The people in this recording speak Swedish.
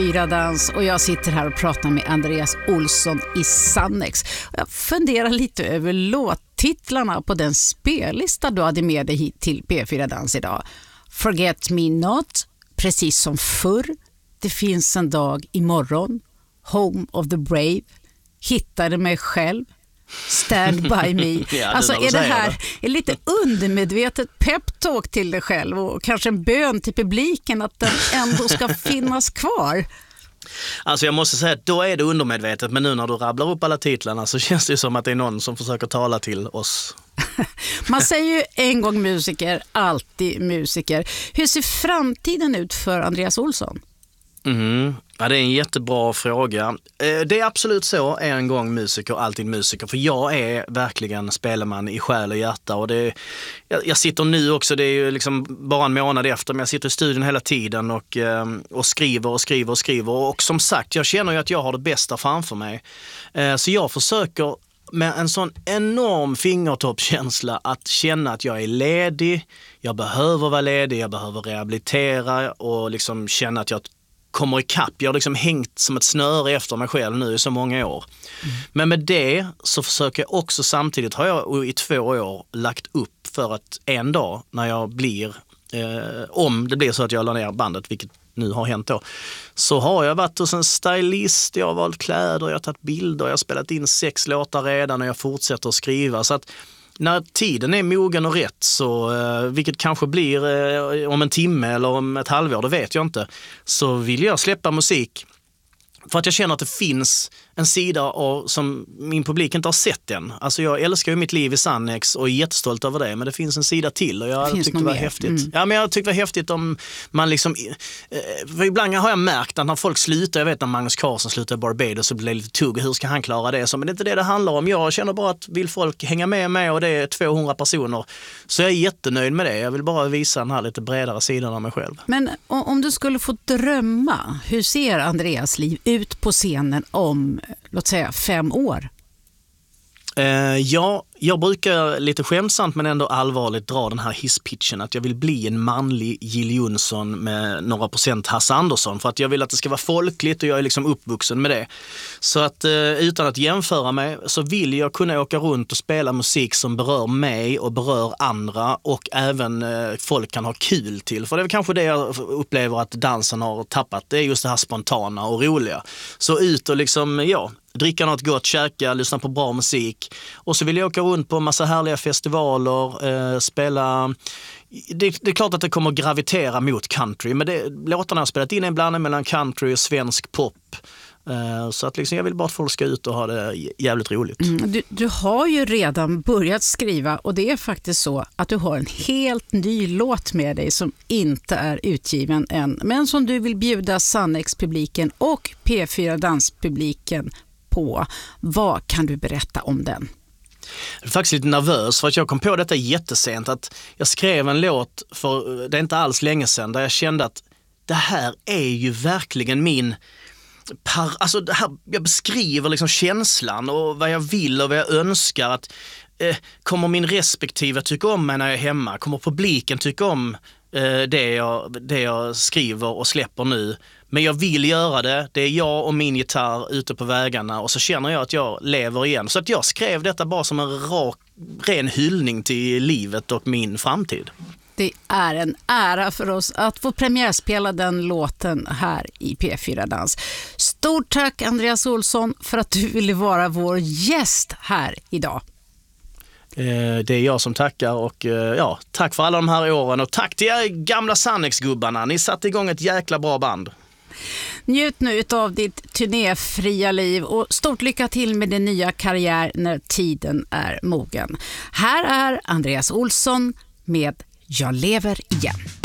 Dans och jag sitter här och pratar med Andreas Olsson i Sannex. Jag funderar lite över låttitlarna på den spellista du hade med dig hit till P4 Dans idag. Forget Me Not, Precis som förr, Det finns en dag imorgon, Home of the Brave, Hittade mig själv, Stand by me. Ja, alltså är det här lite undermedvetet peptalk till dig själv och kanske en bön till publiken att den ändå ska finnas kvar? Alltså jag måste säga att då är det undermedvetet, men nu när du rabblar upp alla titlarna så känns det som att det är någon som försöker tala till oss. Man säger ju en gång musiker, alltid musiker. Hur ser framtiden ut för Andreas Olsson? Ja, det är en jättebra fråga. Det är absolut så, är en gång musiker, alltid musiker. För jag är verkligen spelman i själ och hjärta. Och jag sitter nu också, det är ju liksom bara en månad efter, men jag sitter i studion hela tiden och skriver. Och som sagt, jag känner ju att jag har det bästa framför mig. Så jag försöker med en sån enorm fingertoppkänsla att känna att jag är ledig. Jag behöver vara ledig, jag behöver rehabilitera och liksom känna att jag kommer ikapp. Jag har liksom hängt som ett snöre efter mig själv nu i så många år. Men med det så försöker jag också samtidigt, har jag i 2 år lagt upp för att en dag när jag blir, om det blir så att jag la ner bandet, vilket nu har hänt då, så har jag varit hos en stylist, jag har valt kläder, jag har tagit bilder, jag har spelat in 6 låtar redan och jag fortsätter att skriva. Så att när tiden är mogen och rätt, så, vilket kanske blir om en timme eller om ett halvår, det vet jag inte, så vill jag släppa musik. För att jag känner att det finns en sida som min publik inte har sett än. Alltså jag älskar ju mitt liv i Sannex och är jättestolt över det. Men det finns en sida till och jag tyckte det var häftigt. Ja, men jag tyckte det var häftigt om man liksom... För ibland har jag märkt att när folk slutar, jag vet när Magnus Carlsen slutar i Barbados så blir det lite tugg. Hur ska han klara det? Så, men det är inte det handlar om. Jag känner bara att vill folk hänga med mig och det är 200 personer. Så jag är jättenöjd med det. Jag vill bara visa den här lite bredare sidan av mig själv. Men om du skulle få drömma, hur ser Andreas liv ut på scenen om, låt säga, 5 år? Ja, jag brukar lite skämtsamt men ändå allvarligt dra den här hisspitchen att jag vill bli en manlig Jill Johnson med några procent Hasse Andersson, för att jag vill att det ska vara folkligt och jag är liksom uppvuxen med det. Så att utan att jämföra mig så vill jag kunna åka runt och spela musik som berör mig och berör andra och även folk kan ha kul till. För det är kanske det jag upplever att dansen har tappat, det är just det här spontana och roliga. Så ut och liksom, dricka något gott, käka, lyssna på bra musik. Och så vill jag åka runt på en massa härliga festivaler, spela... Det är klart att det kommer gravitera mot country, men låtarna jag har spelat in är en blandning mellan country och svensk pop. Så att liksom jag vill bara att folk ska ut och ha det jävligt roligt. Du har ju redan börjat skriva och det är faktiskt så att du har en helt ny låt med dig som inte är utgiven än, men som du vill bjuda Sannex-publiken och P4 Dans-publiken på. Vad kan du berätta om den? Jag är faktiskt lite nervös för att jag kom på detta jättesent, att jag skrev en låt för det är inte alls länge sedan där jag kände att det här är ju verkligen min... Alltså det här, jag beskriver liksom känslan och vad jag vill och vad jag önskar. Att, kommer min respektive tycka om mig när jag är hemma? Kommer publiken tycka om det jag skriver och släpper nu? Men jag vill göra det. Det är jag och min gitarr ute på vägarna och så känner jag att jag lever igen. Så att jag skrev detta bara som en ren hyllning till livet och min framtid. Det är en ära för oss att få premiärspela den låten här i P4 Dans. Stort tack Andreas Olsson för att du ville vara vår gäst här idag. Det är jag som tackar och tack för alla de här åren och tack till er gamla Sannex-gubbarna. Ni satte igång ett jäkla bra band. Njut nu av ditt turnéfria liv och stort lycka till med din nya karriär när tiden är mogen. Här är Andreas Olsson med Jag lever igen.